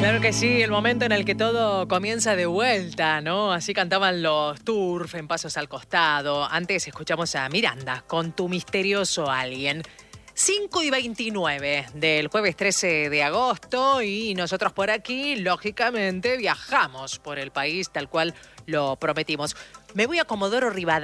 Claro que sí, el momento en el que todo comienza de vuelta, ¿no? Así cantaban los Turf en Pasos al Costado. Antes escuchamos a Miranda con Tu Misterioso Alguien. 5:29 del jueves 13 de agosto y nosotros por aquí, lógicamente, viajamos por el país tal cual lo prometimos. Me voy a Comodoro Rivadavia.